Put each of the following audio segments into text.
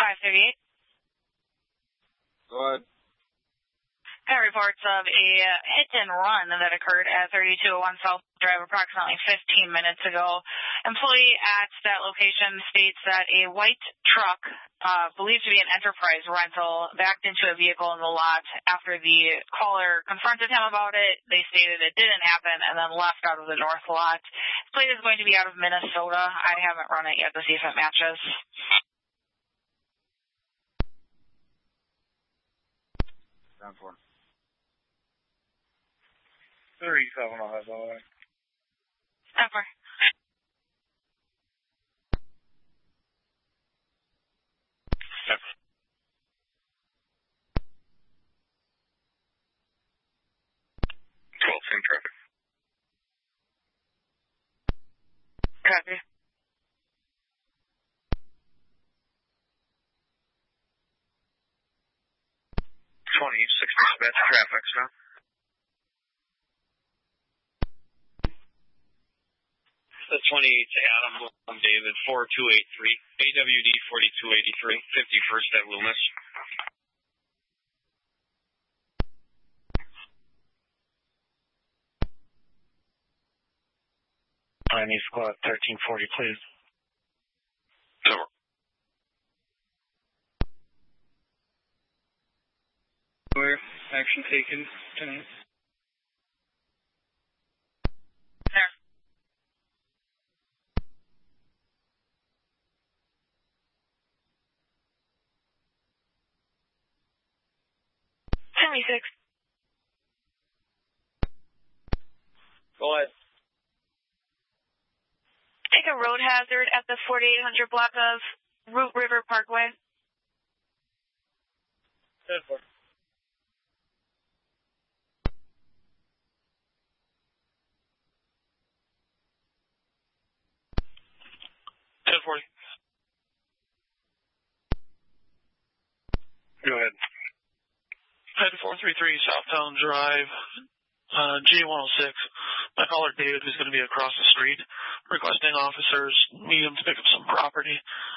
538. Go ahead. Got reports of a hit and run that occurred at 3201 South Drive approximately 15 minutes ago. Employee at that location states that a white truck, believed to be an Enterprise rental, backed into a vehicle in the lot. After the caller confronted him about it, they stated it didn't happen and then left out of the north lot. This plate is going to be out of Minnesota. I haven't run it yet to see if it matches. 10-4. 37 on that, by the way. 10-4. Same traffic. Copy. 26 dispatch traffic, so. The 28 to Adam David 4283, AWD 4283, 51st at Loomis. I need squad 1340, please. Over. Where action taken tonight? There. Six. Go ahead. Take a road hazard at the 4800 block of Root River Parkway. 10-4. Go ahead. Head 433 Southtown Drive, G106. My caller David, who's going to be across the street, requesting officers meet him to pick up some property.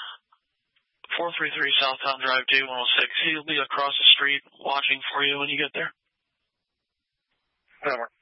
433 Southtown Drive, J106. He'll be across the street watching for you when you get there. Over.